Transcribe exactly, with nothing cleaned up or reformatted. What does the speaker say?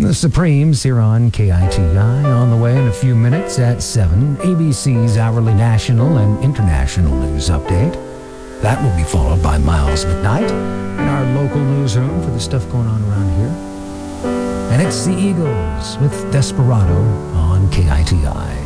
The Supremes here on K I T I. On the way in a few minutes at seven, A B C's hourly national and international news update. That will be followed by Miles McKnight in our local newsroom for the stuff going on around here. And it's the Eagles with Desperado on K I T I.